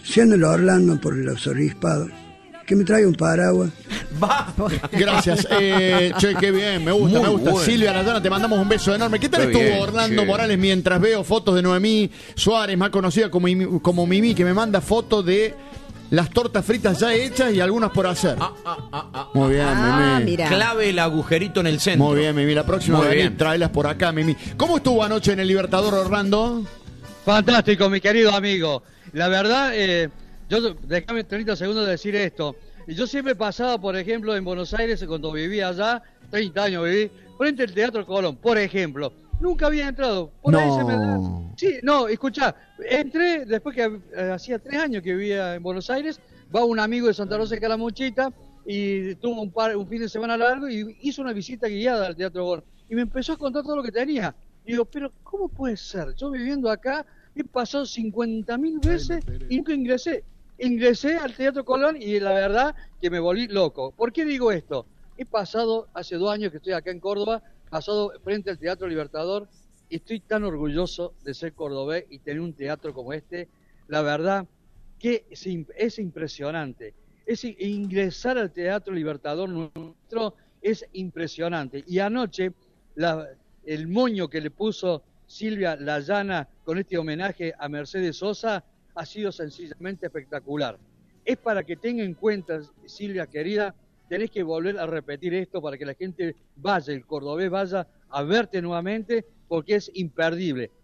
si ando en Orlando por el arzobispado, que me traiga un paraguas. Gracias. Che, qué bien, me gusta, me gusta. Bueno. Silvia Layana, te mandamos un beso enorme. ¿Qué tal estuvo bien, Orlando Morales mientras veo fotos de Noemí Suárez, más conocida como Mimi, que me manda fotos de las tortas fritas ya hechas y algunas por hacer? Muy bien, Mimi. Mira. Clave el agujerito en el centro. Muy bien, Mimi. La próxima vez tráelas por acá, Mimi. ¿Cómo estuvo anoche en el Libertador, Orlando? Fantástico, mi querido amigo. La verdad, déjame 30 segundos de decir esto. Yo siempre pasaba, por ejemplo, en Buenos Aires, cuando vivía allá, 30 años viví, frente al Teatro Colón, por ejemplo. Nunca había entrado. Por ahí se me da. Sí, no, escuchá, entré después que hacía 3 años que vivía en Buenos Aires, va un amigo de Santa Rosa de Calamuchita y tuvo un fin de semana largo y hizo una visita guiada al Teatro Colón. Y me empezó a contar todo lo que tenía. Y digo, pero ¿cómo puede ser? Yo viviendo acá he pasado 50.000 veces y nunca ingresé. Ingresé al Teatro Colón y la verdad que me volví loco. ¿Por qué digo esto? He pasado, hace 2 años que estoy acá en Córdoba, pasado frente al Teatro Libertador y estoy tan orgulloso de ser cordobés y tener un teatro como este. La verdad que es impresionante. Ingresar al Teatro Libertador nuestro es impresionante. Y anoche el moño que le puso Silvia Layana con este homenaje a Mercedes Sosa ha sido sencillamente espectacular. Es para que tenga en cuenta, Silvia querida, tenés que volver a repetir esto para que la gente vaya, el cordobés vaya a verte nuevamente, porque es imperdible.